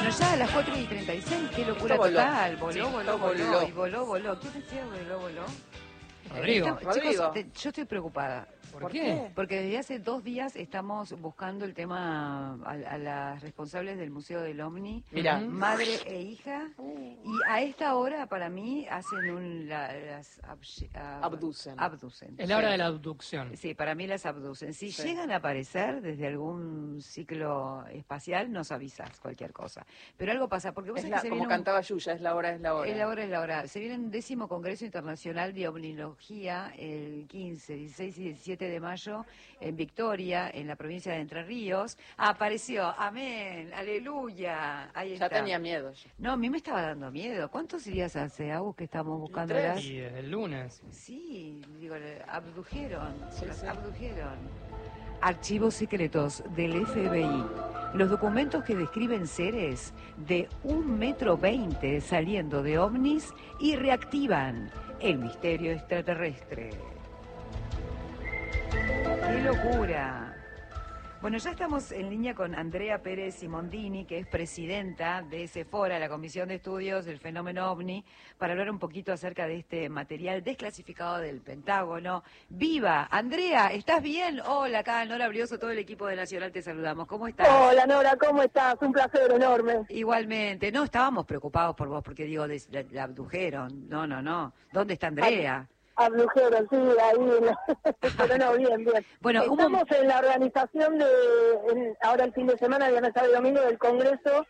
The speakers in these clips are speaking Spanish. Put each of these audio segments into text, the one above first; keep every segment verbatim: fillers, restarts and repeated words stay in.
Bueno, ya a las cuatro y treinta y seis, qué locura Voló. total. Voló, Sí, voló, voló. voló, y voló, voló. ¿Quién decía voló, voló? Rodrigo. Estamos- Rodrigo. Chicos, te- yo estoy preocupada. ¿Por, ¿Por qué? qué? Porque desde hace dos días estamos buscando el tema a, a las responsables del Museo del Omni, Mirá. madre e hija, y a esta hora para mí hacen un, la- las abye- ab- Abducen. abducen. Es la hora de la abducción. Sí, para mí las abducen. Si Sí. llegan a aparecer desde algún ciclo espacial, nos avisas cualquier cosa. Pero algo pasa, porque vos Es sabés la- que se como viene un- cantaba Yuya, es la hora, es la hora. es la hora, es la hora. Se viene un décimo Congreso Internacional de Omniología el quince, dieciséis y diecisiete de mayo en Victoria, en la provincia de Entre Ríos. Ah, apareció, amén, aleluya. Ahí Ya está. tenía miedo. ya. No, a mí me estaba dando miedo. ¿Cuántos días hace, Agus, que estamos buscándolas? Tres. Y desde el lunes. Sí, digo, le- abdujeron, Sí, las sí. abdujeron. Archivos secretos del F B I. Los documentos que describen seres de un metro veinte saliendo de ovnis y reactivan el misterio extraterrestre. ¡Qué locura! Bueno, ya estamos en línea con Andrea Pérez Simondini, que es presidenta de Sephora, la Comisión de Estudios del Fenómeno OVNI, para hablar un poquito acerca de este material desclasificado del Pentágono. ¡Viva! Andrea, ¿estás bien? Hola, acá Nora Brioso, todo el equipo de Nacional te saludamos. ¿Cómo estás? Hola Nora, ¿cómo estás? Un placer enorme. Igualmente. No, estábamos preocupados por vos, porque digo, des- la, la abdujeron. No, no, no. ¿Dónde está Andrea? Abdujeron, sí, ahí. Pero no, bien, bien. Bueno, hubo- Estamos en la organización de, en- ahora el fin de semana, viernes, sábado y domingo, del Congreso,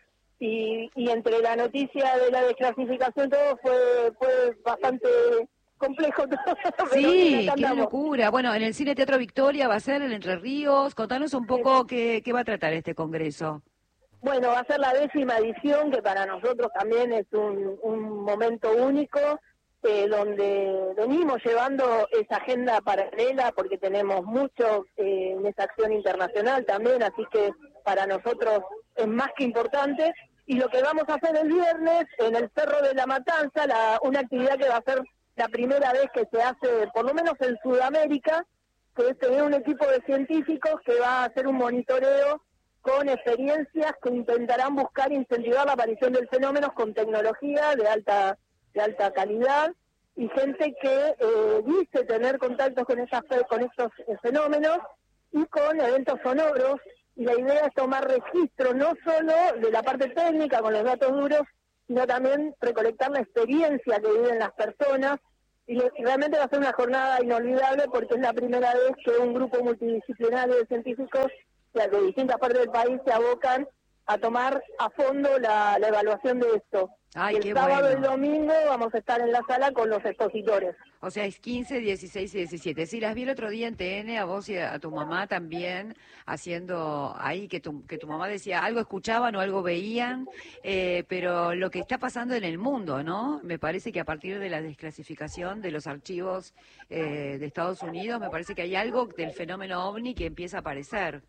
y, y entre la noticia de la desclasificación todo fue, fue bastante complejo todo. Pero bien, Sí, acá qué andamos. locura. Bueno, en el Cine Teatro Victoria va a ser en Entre Ríos. Contanos un poco qué, qué va a tratar este congreso. Bueno, va a ser la décima edición, que para nosotros también es un, un momento único, eh, donde venimos llevando esa agenda paralela, porque tenemos mucho eh, en esa acción internacional también, así que para nosotros es más que importante. Y lo que vamos a hacer el viernes en el Cerro de la Matanza, la, una actividad que va a ser la primera vez que se hace, por lo menos en Sudamérica, que es tener un equipo de científicos que va a hacer un monitoreo con experiencias que intentarán buscar incentivar la aparición del fenómeno con tecnología de alta de alta calidad y gente que eh, dice tener contactos con esas con estos eh, fenómenos y con eventos sonoros, y la idea es tomar registro no solo de la parte técnica con los datos duros, sino también recolectar la experiencia que viven las personas, y le- y realmente va a ser una jornada inolvidable porque es la primera vez que un grupo multidisciplinario de científicos de de distintas partes del país se abocan a tomar a fondo la, la evaluación de esto. Ay, Y el qué sábado y el bueno. domingo vamos a estar en la sala con los expositores. O sea, es quince, dieciséis y diecisiete. Sí, las vi el otro día en T N, a vos y a tu mamá también, haciendo ahí que tu, que tu mamá decía algo escuchaban o algo veían, eh, pero lo que está pasando en el mundo, ¿no? Me parece que a partir de la desclasificación de los archivos eh, de Estados Unidos, me parece que hay algo del fenómeno OVNI que empieza a aparecer.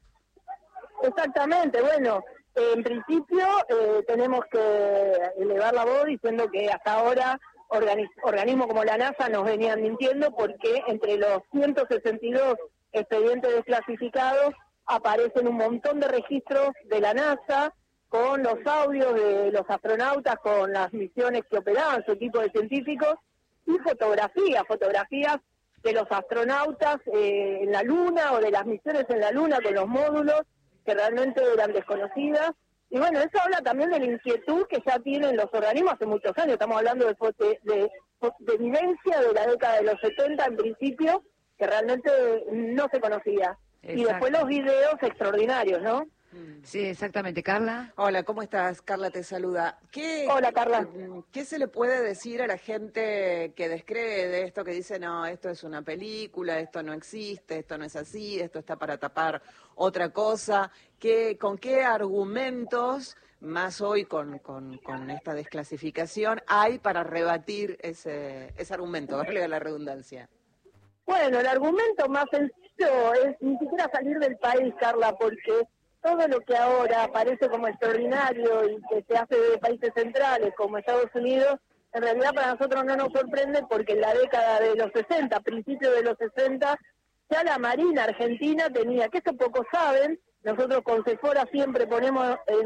Exactamente, bueno, eh, en principio eh, tenemos que elevar la voz diciendo que hasta ahora organi- organismos como la NASA nos venían mintiendo, porque entre los ciento sesenta y dos expedientes desclasificados aparecen un montón de registros de la NASA con los audios de los astronautas, con las misiones que operaban su equipo de científicos, y fotografías, fotografías de los astronautas eh, en la Luna o de las misiones en la Luna con los módulos que realmente eran desconocidas. Y bueno, eso habla también de la inquietud que ya tienen los organismos hace muchos años. Estamos hablando de, fo- de, de, de evidencia de la década de los setenta en principio, que realmente no se conocía. Y después Exacto. los videos extraordinarios, ¿no? Sí, exactamente. Carla. Hola, ¿cómo estás? Carla te saluda. ¿Qué, Hola, Carla. ¿Qué se le puede decir a la gente que descree de esto, que dice, no, esto es una película, esto no existe, esto no es así, esto está para tapar otra cosa? ¿Qué, ¿Con qué argumentos, más hoy con, con, con esta desclasificación, hay para rebatir ese, ese argumento, valga la redundancia? Bueno, el argumento más sencillo es ni siquiera salir del país, Carla, porque todo lo que ahora parece como extraordinario y que se hace de países centrales como Estados Unidos, en realidad para nosotros no nos sorprende, porque en la década de los sesenta, principios de los sesenta, ya la Marina Argentina tenía, que esto pocos saben, nosotros con Sephora siempre ponemos en,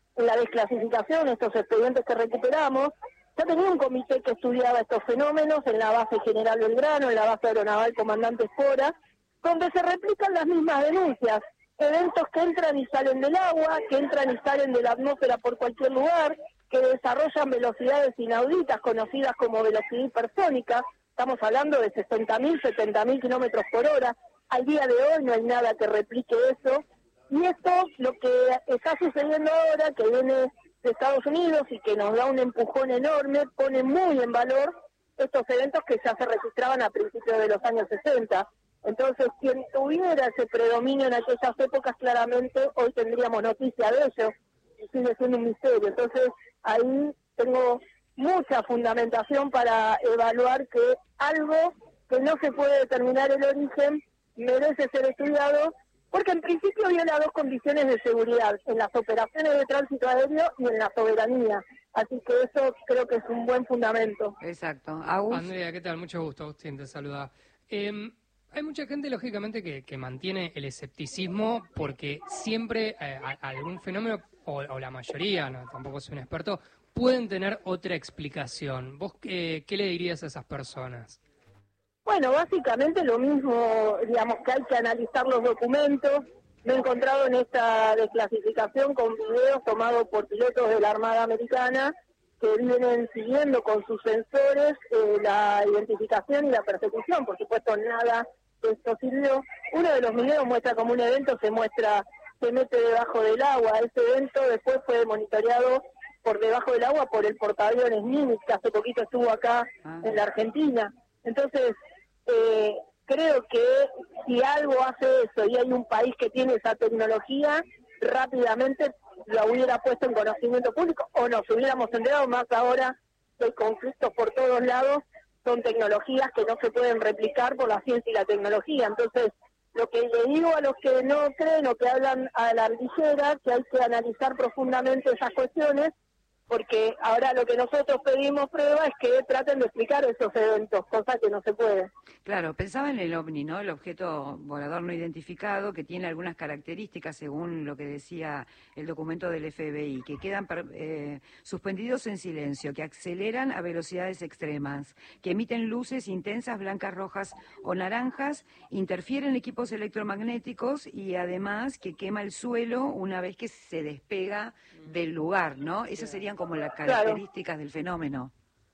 en la desclasificación, estos expedientes que recuperamos, ya tenía un comité que estudiaba estos fenómenos en la base General Belgrano, en la base aeronaval Comandante Espora, donde se replican las mismas denuncias, eventos que entran y salen del agua, que entran y salen de la atmósfera por cualquier lugar, que desarrollan velocidades inauditas, conocidas como velocidad hipersónica. Estamos hablando de sesenta mil, setenta mil kilómetros por hora. Al día de hoy no hay nada que replique eso. Y esto, lo que está sucediendo ahora, que viene de Estados Unidos y que nos da un empujón enorme, pone muy en valor estos eventos que ya se registraban a principios de los años sesenta. Entonces, quien tuviera ese predominio en aquellas épocas, claramente hoy tendríamos noticia de ello, y sigue siendo un misterio. Entonces, ahí tengo mucha fundamentación para evaluar que algo que no se puede determinar el origen merece ser estudiado, porque en principio viola dos condiciones de seguridad, en las operaciones de tránsito aéreo y en la soberanía. Así que eso creo que es un buen fundamento. Exacto. Agus. Andrea, ¿qué tal? Mucho gusto, Agustín, te saluda. Eh, hay mucha gente, lógicamente, que, que mantiene el escepticismo porque siempre eh, a, algún fenómeno, o, o la mayoría, no, tampoco soy un experto, pueden tener otra explicación. ¿Vos qué, qué le dirías a esas personas? Bueno, básicamente lo mismo, digamos que hay que analizar los documentos. Me he encontrado en esta desclasificación con videos tomados por pilotos de la Armada Americana que vienen siguiendo con sus sensores eh, la identificación y la persecución. Por supuesto, nada de esto sirvió. Uno de los videos muestra como un evento se muestra, se mete debajo del agua. Ese evento después fue monitoreado por debajo del agua por el portaaviones Nimitz, que hace poquito estuvo acá ah. en la Argentina. Entonces, eh, creo que si algo hace eso y hay un país que tiene esa tecnología, rápidamente lo hubiera puesto en conocimiento público o nos hubiéramos enterado. Más ahora que hay conflictos por todos lados, son tecnologías que no se pueden replicar por la ciencia y la tecnología. Entonces, lo que le digo a los que no creen o que hablan a la ligera, que hay que analizar profundamente esas cuestiones, porque ahora lo que nosotros pedimos prueba es que traten de explicar esos eventos, cosa que no se puede. Claro, pensaba en el OVNI, ¿no? El objeto volador no identificado, que tiene algunas características, según lo que decía el documento del F B I, que quedan eh, suspendidos en silencio, que aceleran a velocidades extremas, que emiten luces intensas, blancas, rojas o naranjas, interfieren equipos electromagnéticos y además que quema el suelo una vez que se despega del lugar, ¿no? Esas serían como las características claro. del fenómeno.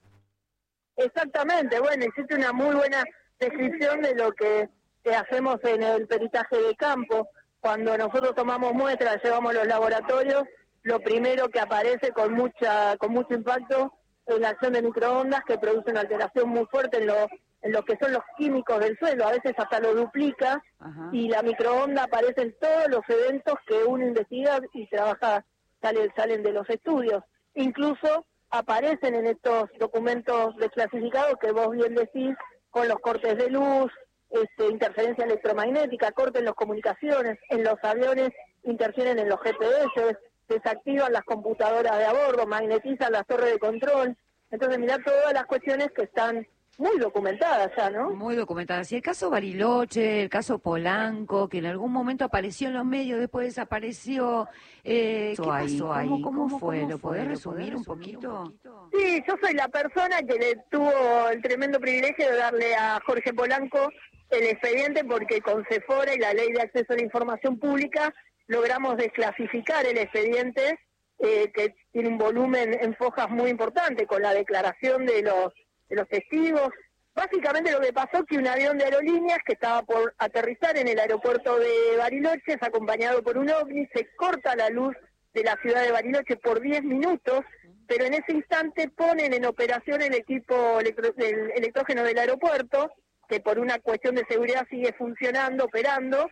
Exactamente, bueno, existe una muy buena descripción de lo que, que hacemos en el peritaje de campo. Cuando nosotros tomamos muestras, llevamos a los laboratorios, lo primero que aparece con mucha con mucho impacto es la acción de microondas que produce una alteración muy fuerte en lo, en lo que son los químicos del suelo, a veces hasta lo duplica. Ajá. Y la microonda aparece en todos los eventos que uno investiga y trabaja, salen, salen de los estudios. Incluso aparecen en estos documentos desclasificados que vos bien decís, con los cortes de luz, este, interferencia electromagnética, cortes en las comunicaciones, en los aviones interfieren en los G P S, desactivan las computadoras de a bordo, magnetizan las torres de control. Entonces, mirá todas las cuestiones que están muy documentadas ya, ¿no? Muy documentadas. Y el caso Bariloche, el caso Polanco, que en algún momento apareció en los medios, después desapareció. Eh, ¿Qué pasó ahí? ¿Cómo, cómo, ¿Cómo fue? ¿Lo podés resumir un poquito? Sí, yo soy la persona que le tuvo el tremendo privilegio de darle a Jorge Polanco el expediente, porque con Cefora y la Ley de Acceso a la Información Pública logramos desclasificar el expediente, eh, que tiene un volumen en fojas muy importante, con la declaración de los de los testigos. Básicamente lo que pasó es que un avión de aerolíneas que estaba por aterrizar en el aeropuerto de Bariloche, es acompañado por un ovni, se corta la luz de la ciudad de Bariloche por diez minutos, pero en ese instante ponen en operación el equipo electro, el electrógeno del aeropuerto, que por una cuestión de seguridad sigue funcionando, operando,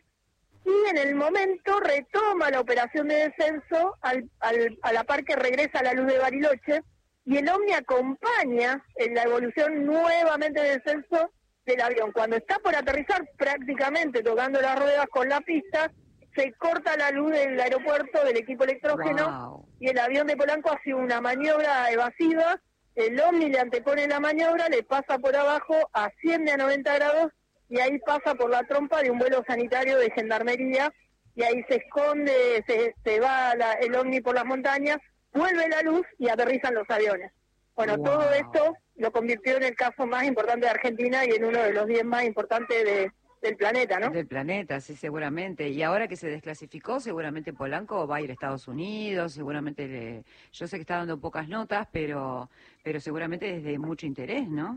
y en el momento retoma la operación de descenso al, al, a la par que regresa la luz de Bariloche, y el ovni acompaña en la evolución nuevamente de descenso del avión. Cuando está por aterrizar, prácticamente tocando las ruedas con la pista, se corta la luz del aeropuerto del equipo electrógeno. Wow. Y el avión de Polanco hace una maniobra evasiva, el ovni le antepone la maniobra, le pasa por abajo, asciende a noventa grados y ahí pasa por la trompa de un vuelo sanitario de gendarmería y ahí se esconde, se, se va la, el ovni por las montañas, vuelve la luz y aterrizan los aviones. Bueno, Wow. todo esto lo convirtió en el caso más importante de Argentina y en uno de los diez más importantes de, del planeta, ¿no? Del planeta, sí, seguramente. Y ahora que se desclasificó, seguramente Polanco va a ir a Estados Unidos, seguramente, le, yo sé que está dando pocas notas, pero, pero seguramente es de mucho interés, ¿no?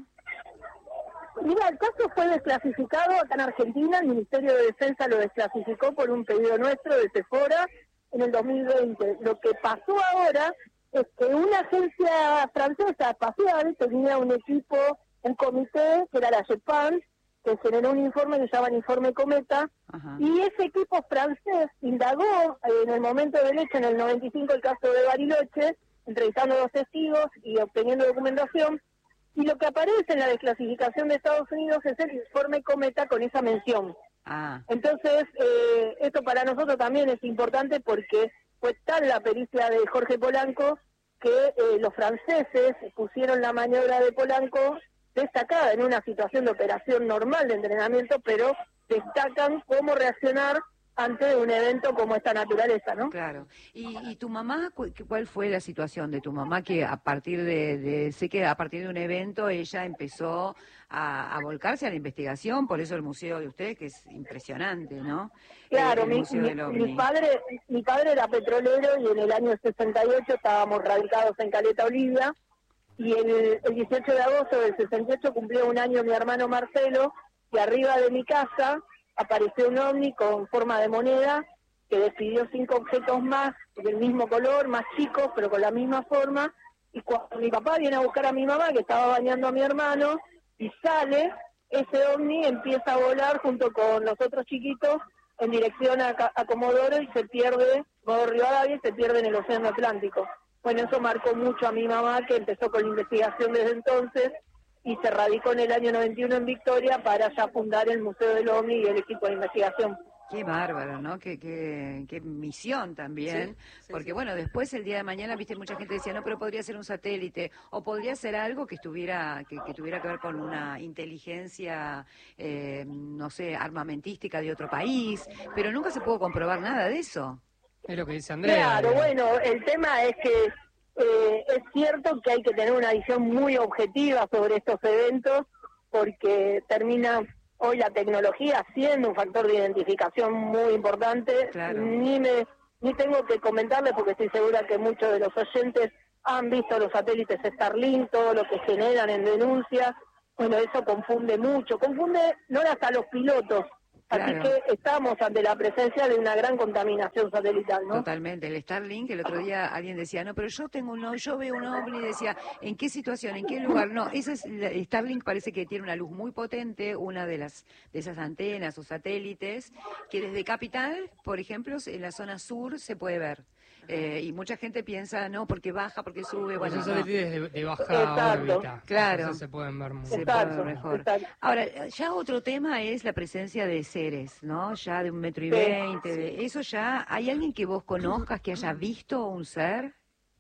Mira, el caso fue desclasificado acá en Argentina, el Ministerio de Defensa lo desclasificó por un pedido nuestro de Sephora en el dos mil veinte. Lo que pasó ahora es que una agencia francesa espacial tenía un equipo, un comité, que era la JEPAN, que generó un informe que se llama el Informe Cometa, Ajá. y ese equipo francés indagó en el momento del hecho, en el noventa y cinco, el caso de Bariloche, entrevistando a los testigos y obteniendo documentación, y lo que aparece en la desclasificación de Estados Unidos es el Informe Cometa con esa mención. Ah, Entonces, eh, esto para nosotros también es importante porque fue tal la pericia de Jorge Polanco que eh, los franceses pusieron la maniobra de Polanco destacada en una situación de operación normal de entrenamiento, pero destacan cómo reaccionar ante un evento como esta naturaleza, ¿no? claro. ¿Y, y tu mamá, cu- cuál fue la situación de tu mamá que a partir de, de, sé que a partir de un evento ella empezó a, a volcarse a la investigación, por eso el museo de ustedes, que es impresionante, ¿no? Claro, Eh, el mi, Museo mi, del mi OVNI. padre mi padre era petrolero y en el año sesenta y ocho estábamos radicados en Caleta Olivia y el, el dieciocho de agosto del sesenta y ocho cumplió un año mi hermano Marcelo y arriba de mi casa apareció un ovni con forma de moneda que despidió cinco objetos más del mismo color, más chicos pero con la misma forma, y cuando mi papá viene a buscar a mi mamá que estaba bañando a mi hermano y sale, ese ovni empieza a volar junto con los otros chiquitos en dirección a, a Comodoro y se pierde, Comodoro Rivadavia, y se pierde en el Océano Atlántico. Bueno, eso marcó mucho a mi mamá, que empezó con la investigación desde entonces y se radicó en el año noventa y uno en Victoria para ya fundar el Museo del OVNI y el equipo de investigación. Qué bárbaro, ¿no? Qué, qué, qué misión también, Sí, sí, porque sí. bueno, después el día de mañana, viste, mucha gente decía, no, pero podría ser un satélite, o podría ser algo que estuviera, que, que tuviera que ver con una inteligencia, eh, no sé, armamentística de otro país, pero nunca se pudo comprobar nada de eso. Es lo que dice Andrea. Claro, eh, bueno, el tema es que eh, es cierto que hay que tener una visión muy objetiva sobre estos eventos porque termina hoy la tecnología siendo un factor de identificación muy importante. Claro. Ni me ni tengo que comentarles porque estoy segura que muchos de los oyentes han visto los satélites Starlink, todo lo que generan en denuncias. Bueno, eso confunde mucho, confunde no hasta los pilotos. Claro. Así que estamos ante la presencia de una gran contaminación satelital, ¿no? Totalmente, el Starlink, el otro día alguien decía, no, pero yo tengo un, o- yo veo un ovni, decía, ¿en qué situación, en qué lugar? No, ese es, la- Starlink parece que tiene una luz muy potente, una de las de esas antenas o satélites, que desde Capital, por ejemplo, en la zona sur se puede ver. Eh, y mucha gente piensa, no, porque baja, porque sube, pues bueno, son no, satélites de, de baja Exacto. órbita. Claro. Entonces se pueden ver muy se Exacto, puede ver mejor. exacto. Ahora, ya otro tema es la presencia de seres, ¿no? Ya de un metro y Sí. veinte, de eso ya, ¿hay alguien que vos conozcas que haya visto un ser?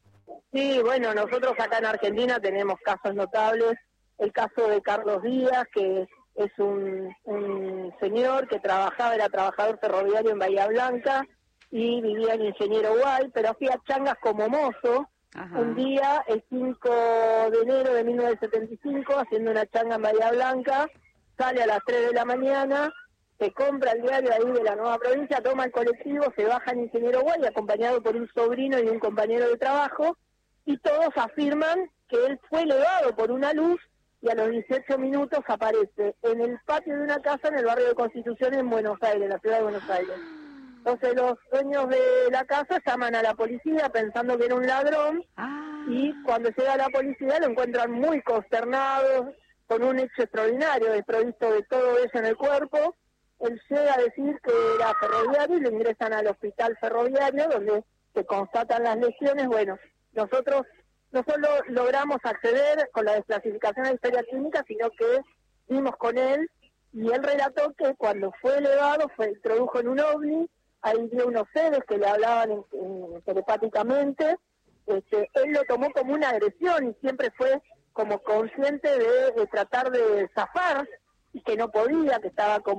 Sí, bueno, nosotros acá en Argentina tenemos casos notables. El caso de Carlos Díaz, que es un, un señor que trabajaba, era trabajador ferroviario en Bahía Blanca y vivía en Ingeniero Guay, pero hacía changas como mozo. Ajá. Un día, el cinco de enero de mil novecientos setenta y cinco, haciendo una changa en Bahía Blanca, sale a las tres de la mañana, se compra el diario ahí de la Nueva Provincia, toma el colectivo, se baja en Ingeniero Guay, acompañado por un sobrino y un compañero de trabajo, y todos afirman que él fue elevado por una luz y a los dieciocho minutos aparece en el patio de una casa en el barrio de Constitución en Buenos Aires, en la ciudad de Buenos Aires. Entonces los dueños de la casa llaman a la policía pensando que era un ladrón Ah, y cuando llega la policía lo encuentran muy consternado, con un hecho extraordinario, desprovisto de todo eso en el cuerpo. Él llega a decir que era ferroviario y lo ingresan al hospital ferroviario donde se constatan las lesiones. Bueno, nosotros no solo logramos acceder con la desclasificación de la historia clínica, sino que vimos con él y él relató que cuando fue elevado, fue introdujo en un ovni, ahí vio unos seres que le hablaban en, en, telepáticamente. Este, él lo tomó como una agresión y siempre fue como consciente de, de tratar de zafar y que no podía, que estaba como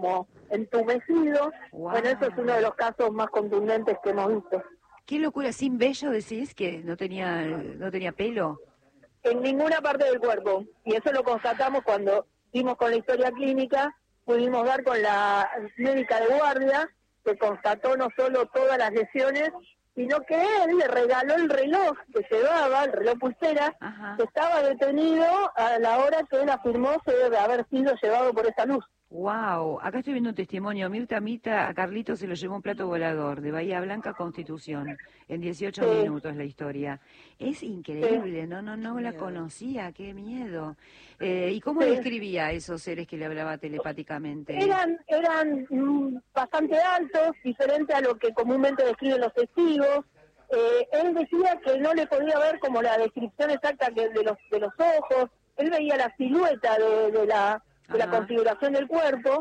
entumecido. Wow. Bueno, eso es uno de los casos más contundentes que hemos visto. Qué locura, sin vello decís que no tenía, no tenía pelo. En ninguna parte del cuerpo, y eso lo constatamos cuando dimos con la historia clínica, pudimos dar con la médica de guardia, que constató no solo todas las lesiones, sino que él le regaló el reloj que llevaba, el reloj pulsera, Ajá. que estaba detenido a la hora que él afirmó se debe haber sido llevado por esa luz. Wow, acá estoy viendo un testimonio. Mirta Mita a Carlito se lo llevó un plato volador de Bahía Blanca, Constitución. En dieciocho Sí. minutos la historia. Es increíble, no, no, no la conocía, qué miedo. Eh, ¿Y cómo Sí. describía a esos seres que le hablaba telepáticamente? Eran, eran mm, bastante altos, diferente a lo que comúnmente describen los testigos. Eh, él decía que no le podía ver como la descripción exacta que de los de los ojos. Él veía la silueta de, de la de la Ajá. configuración del cuerpo,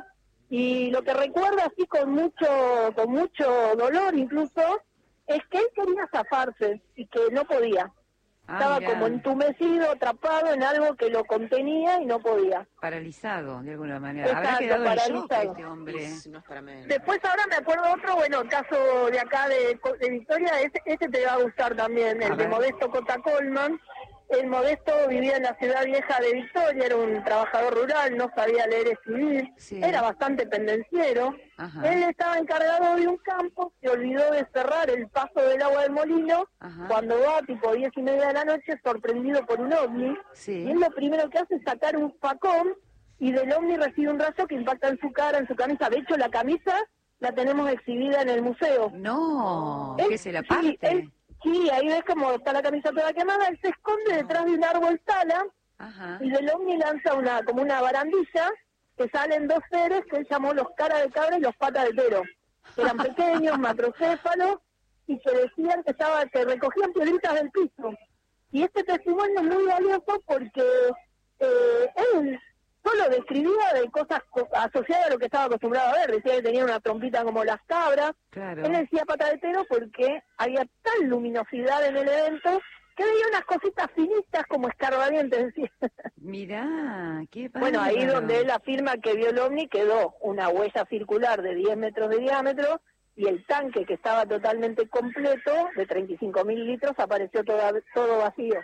y lo que recuerda así con mucho con mucho dolor incluso es que él quería zafarse y que no podía. Ah, Estaba mirá, como entumecido, atrapado en algo que lo contenía y no podía. paralizado de alguna manera. Habrá Exacto, quedado en shock paralizado. este hombre. Sí, no es para menos. Después ahora me acuerdo otro, bueno, el caso de acá de, de Victoria, ese, ese te va a gustar también, A el de ver. Modesto Cota Colman. El Modesto vivía en la ciudad vieja de Victoria, era un trabajador rural, no sabía leer y escribir, Sí. era bastante pendenciero. Ajá. Él estaba encargado de un campo, se olvidó de cerrar el paso del agua del molino, Ajá. cuando va tipo diez y media de la noche, sorprendido por un ovni, Sí. y él lo primero que hace es sacar un facón, y del ovni recibe un rayo que impacta en su cara, en su camisa. De hecho, la camisa la tenemos exhibida en el museo. No, Él- que se la sí, parte. él- sí, ahí ves como está la camisa toda quemada. Él se esconde detrás de un árbol tala Ajá. y del ovni lanza una como una barandilla que salen dos seres que él llamó los cara de cabra y los pata de tero. Eran pequeños, macrocéfalos, y que decían que estaba que recogían piedritas del piso. Y este testimonio es muy valioso porque eh, él solo describía de cosas co- asociadas a lo que estaba acostumbrado a ver. Decía que tenía una trompita como las cabras. Claro. Él decía pata de tero porque había tal luminosidad en el evento que veía unas cositas finitas como escarbadientes, decía. Mirá, qué Bueno, ahí bárbaro. donde él afirma que vio el ovni quedó una huella circular de diez metros de diámetro, y el tanque, que estaba totalmente completo, de treinta y cinco mil litros, apareció todo, todo vacío.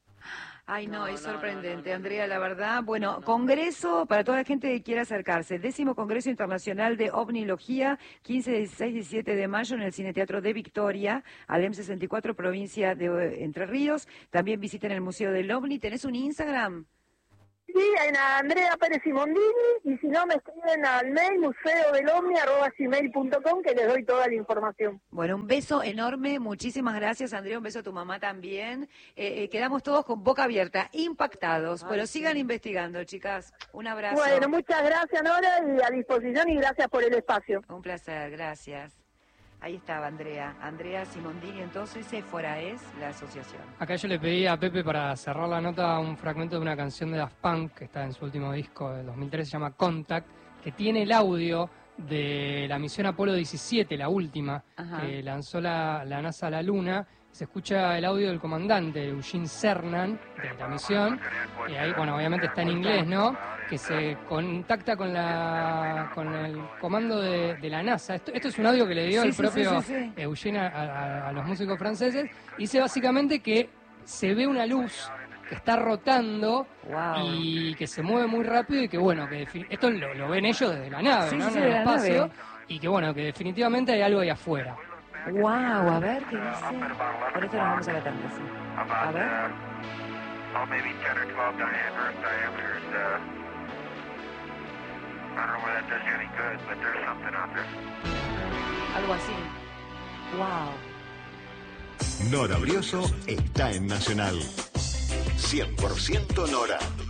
Ay, no, No, es no, sorprendente, no, no, no, Andrea, no. la verdad. Bueno, congreso para toda la gente que quiera acercarse. Décimo Congreso Internacional de OVNIología, quince, dieciséis, diecisiete de mayo en el Cineteatro de Victoria, Alem sesenta y cuatro, provincia de eh, Entre Ríos. También visiten el Museo del OVNI. ¿Tenés un Instagram? Sí, en Andrea Pérez Simondini, y si no me escriben al mail museodelomni arroba gmail punto com, que les doy toda la información. Bueno, un beso enorme, muchísimas gracias, Andrea, un beso a tu mamá también. Eh, eh, quedamos todos con boca abierta, impactados. Ay, Bueno, sí. sigan investigando, chicas. Un abrazo. Bueno, muchas gracias, Nora, y a disposición, y gracias por el espacio. Un placer, gracias. Ahí estaba Andrea. Andrea Simondini, entonces, Sephora es la asociación. Acá yo le pedí a Pepe para cerrar la nota un fragmento de una canción de Daft Punk que está en su último disco del dos mil trece, se llama Contact, que tiene el audio de la misión Apolo diecisiete, la última, Ajá. que lanzó la, la NASA a la Luna. Se escucha el audio del comandante Eugene Cernan de la misión, y ahí, bueno, obviamente está en inglés, ¿no? Que se contacta con la con el comando de, de la NASA. Esto, esto es un audio que le dio Sí, el sí, propio sí, sí, sí. Eugene a, a- a los músicos franceses. Dice básicamente que se ve una luz que está rotando Wow. y que se mueve muy rápido, y que, bueno, que defi- esto lo, lo ven ellos desde la nave, Sí, ¿no? sí, sí, En el de la espacio, nave. y que, bueno, que definitivamente hay algo ahí afuera. Wow, a ver qué dice. Con esto nos vamos a la tanda, sí. A ver. Oh, maybe ten or twelve diameter, diameters. Uh, I don't know whether that does you any good, but there's something out there. Algo así. Wow. Nora Brioso está en Nacional. cien por ciento Nora.